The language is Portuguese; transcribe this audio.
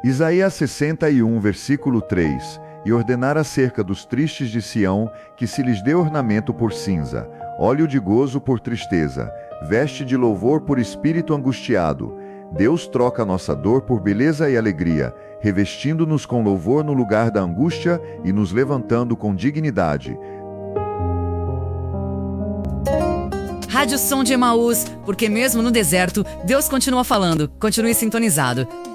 Isaías 61, versículo 3. E ordenar acerca dos tristes de Sião, que se lhes dê ornamento por cinza, óleo de gozo por tristeza, veste de louvor por espírito angustiado. Deus troca nossa dor por beleza e alegria, revestindo-nos com louvor no lugar da angústia e nos levantando com dignidade. Rádio Som de Emaús, porque mesmo no deserto, Deus continua falando. Continue sintonizado.